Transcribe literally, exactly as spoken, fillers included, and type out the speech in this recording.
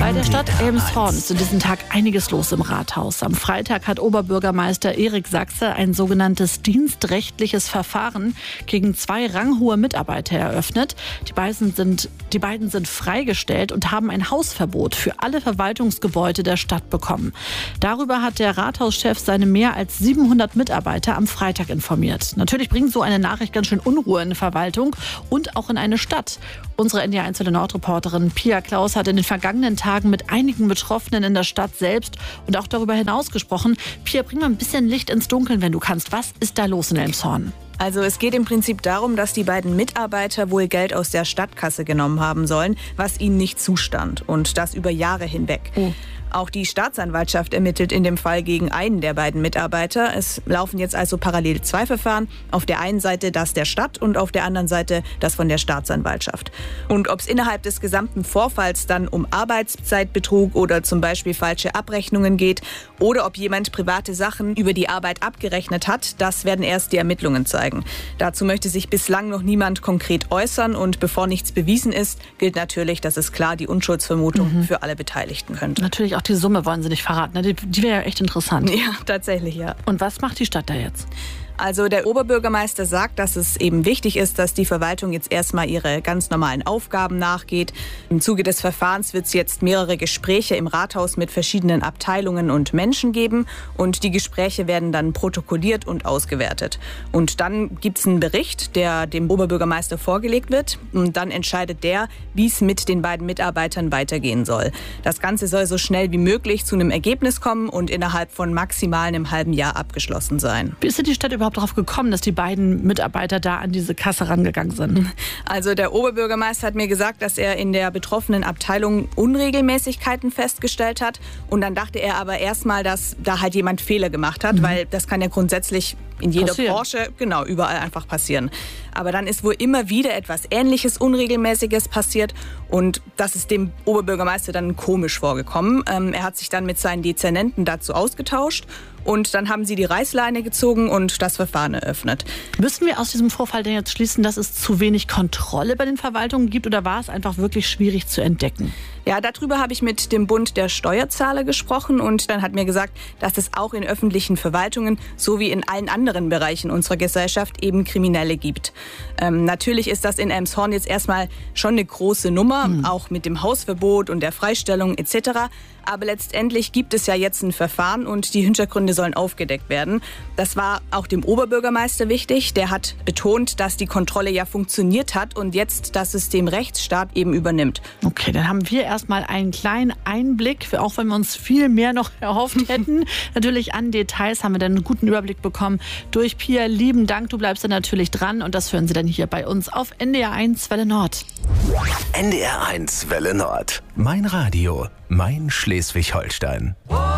Bei der Stadt Elmshorn ist in diesem Tag einiges los im Rathaus. Am Freitag hat Oberbürgermeister Erik Sachse ein sogenanntes dienstrechtliches Verfahren gegen zwei ranghohe Mitarbeiter eröffnet. Die beiden sind, die beiden sind freigestellt und haben ein Hausverbot für alle Verwaltungsgebäude der Stadt bekommen. Darüber hat der Rathauschef seine mehr als siebenhundert Mitarbeiter am Freitag informiert. Natürlich bringt so eine Nachricht ganz schön Unruhe in die Verwaltung und auch in eine Stadt. Unsere N D R eins Welle Nord-Reporterin Pia Klaus hat in den vergangenen Tagen mit einigen Betroffenen in der Stadt selbst und auch darüber hinaus gesprochen. Pia, bring mal ein bisschen Licht ins Dunkeln, wenn du kannst. Was ist da los in Elmshorn? Also es geht im Prinzip darum, dass die beiden Mitarbeiter wohl Geld aus der Stadtkasse genommen haben sollen, was ihnen nicht zustand. Und das über Jahre hinweg. Oh. Auch die Staatsanwaltschaft ermittelt in dem Fall gegen einen der beiden Mitarbeiter. Es laufen jetzt also parallel zwei Verfahren. Auf der einen Seite das der Stadt und auf der anderen Seite das von der Staatsanwaltschaft. Und ob es innerhalb des gesamten Vorfalls dann um Arbeitszeitbetrug oder zum Beispiel falsche Abrechnungen geht oder ob jemand private Sachen über die Arbeit abgerechnet hat, das werden erst die Ermittlungen zeigen. Dazu möchte sich bislang noch niemand konkret äußern und bevor nichts bewiesen ist, gilt natürlich, dass es klar die Unschuldsvermutung mhm. für alle Beteiligten könnte. Natürlich auch die Summe wollen sie nicht verraten. Die, die wäre ja echt interessant. Ja, tatsächlich, ja. Und was macht die Stadt da jetzt? Also der Oberbürgermeister sagt, dass es eben wichtig ist, dass die Verwaltung jetzt erstmal ihre ganz normalen Aufgaben nachgeht. Im Zuge des Verfahrens wird es jetzt mehrere Gespräche im Rathaus mit verschiedenen Abteilungen und Menschen geben. Und die Gespräche werden dann protokolliert und ausgewertet. Und dann gibt es einen Bericht, der dem Oberbürgermeister vorgelegt wird. Und dann entscheidet der, wie es mit den beiden Mitarbeitern weitergehen soll. Das Ganze soll so schnell wie möglich zu einem Ergebnis kommen und innerhalb von maximal einem halben Jahr abgeschlossen sein. Wie ist denn die Stadt überhaupt darauf gekommen, dass die beiden Mitarbeiter da an diese Kasse rangegangen sind? Also der Oberbürgermeister hat mir gesagt, dass er in der betroffenen Abteilung Unregelmäßigkeiten festgestellt hat. Und dann dachte er aber erstmal, dass da halt jemand Fehler gemacht hat, mhm. weil das kann ja grundsätzlich in jeder passieren. Branche, genau, überall einfach passieren. Aber dann ist wohl immer wieder etwas Ähnliches, Unregelmäßiges passiert und das ist dem Oberbürgermeister dann komisch vorgekommen. Ähm, er hat sich dann mit seinen Dezernenten dazu ausgetauscht und dann haben sie die Reißleine gezogen und das Verfahren eröffnet. Müssen wir aus diesem Vorfall denn jetzt schließen, dass es zu wenig Kontrolle bei den Verwaltungen gibt oder war es einfach wirklich schwierig zu entdecken? Ja, darüber habe ich mit dem Bund der Steuerzahler gesprochen und dann hat mir gesagt, dass es auch in öffentlichen Verwaltungen sowie in allen anderen Bereichen unserer Gesellschaft eben Kriminelle gibt. Ähm, natürlich ist das in Elmshorn jetzt erstmal schon eine große Nummer, mhm. auch mit dem Hausverbot und der Freistellung et cetera. Aber letztendlich gibt es ja jetzt ein Verfahren und die Hintergründe sollen aufgedeckt werden. Das war auch dem Oberbürgermeister wichtig. Der hat betont, dass die Kontrolle ja funktioniert hat und jetzt das System Rechtsstaat eben übernimmt. Okay, dann haben wir erstmal einen kleinen Einblick, auch wenn wir uns viel mehr noch erhofft hätten. Natürlich an Details haben wir dann einen guten Überblick bekommen durch Pia. Lieben Dank, du bleibst dann natürlich dran und das hören Sie dann hier bei uns auf N D R eins Welle Nord. N D R eins Welle Nord. Mein Radio, mein Schleswig-Holstein.